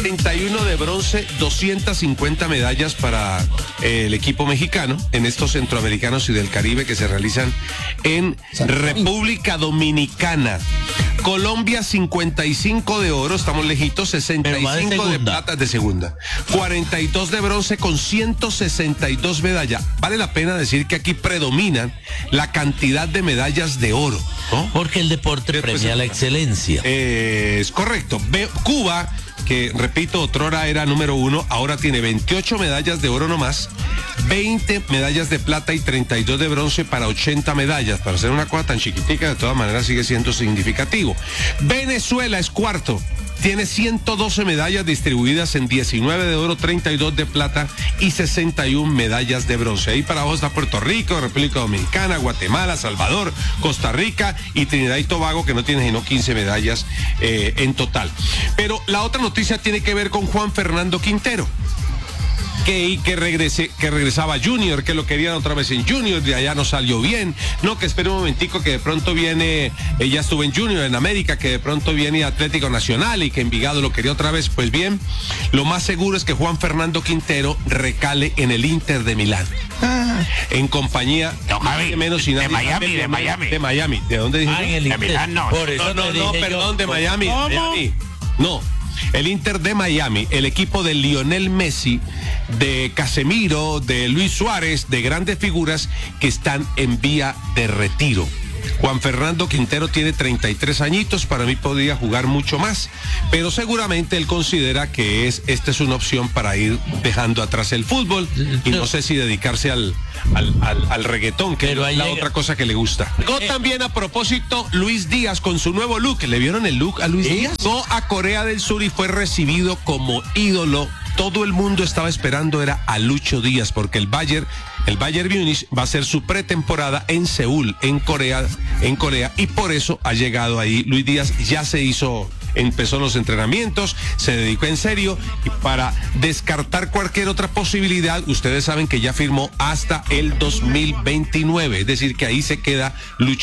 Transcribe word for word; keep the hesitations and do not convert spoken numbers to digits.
treinta y uno de bronce, doscientas cincuenta medallas para eh, el equipo mexicano en estos centroamericanos y del Caribe que se realizan en República Dominicana. Colombia cincuenta y cinco de oro, estamos lejitos, sesenta y cinco de, de plata de segunda, cuarenta y dos de bronce con ciento sesenta y dos medallas. Vale la pena decir que aquí predominan la cantidad de medallas de oro, ¿no? Porque el deporte Después, premia la excelencia. Eh, es correcto. Ve, Cuba, que repito, otrora era número uno, ahora tiene veintiocho medallas de oro nomás, veinte medallas de plata y treinta y dos de bronce para ochenta medallas. Para hacer una cosa tan chiquitica, de todas maneras sigue siendo significativo. Venezuela es cuarto. Tiene ciento doce medallas distribuidas en diecinueve de oro, treinta y dos de plata y sesenta y una medallas de bronce. Ahí para abajo está Puerto Rico, República Dominicana, Guatemala, Salvador, Costa Rica y Trinidad y Tobago, que no tiene sino quince medallas eh, en total. Pero la otra noticia tiene que ver con Juan Fernando Quintero. Que, que, regrese, que regresaba Junior, que lo querían otra vez en Junior, de allá no salió bien, no, que espere un momentico, que de pronto viene, eh, ya estuvo en Junior en América, que de pronto viene Atlético Nacional y que Envigado lo quería otra vez. Pues bien, lo más seguro es que Juan Fernando Quintero recale en el Inter de Milán, ah. en compañía no, Javi, menos y de, nadie, de Miami, de, de Miami. De Miami, ¿de dónde dije? Ah, en el de Inter. Milán, no. Por eso no, no, no, perdón, yo, de Miami, ¿cómo? Miami. No. El Inter de Miami, el equipo de Lionel Messi, de Casemiro, de Luis Suárez, de grandes figuras que están en vía de retiro. Juan Fernando Quintero tiene treinta y tres añitos, para mí podría jugar mucho más, pero seguramente él considera que es esta es una opción para ir dejando atrás el fútbol y no sé si dedicarse al, al, al, al reggaetón, que pero es la llega... otra cosa que le gusta. Llegó eh, también a propósito Luis Díaz con su nuevo look. ¿Le vieron el look a Luis ¿Eh? Díaz? Llegó a Corea del Sur y fue recibido como ídolo. Todo el mundo estaba esperando era a Lucho Díaz, porque el Bayern, el Bayern Múnich va a hacer su pretemporada en Seúl, en Corea, en Corea, y por eso ha llegado ahí Luis Díaz. Ya se hizo, empezó los entrenamientos, se dedicó en serio, y para descartar cualquier otra posibilidad, ustedes saben que ya firmó hasta el dos mil veintinueve, es decir, que ahí se queda Lucho.